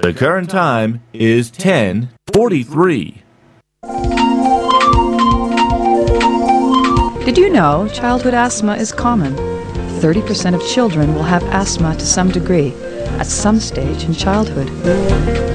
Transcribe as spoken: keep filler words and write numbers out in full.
The current time is ten forty-three. Did you know childhood asthma is common? thirty percent of children will have asthma to some degree at some stage in childhood.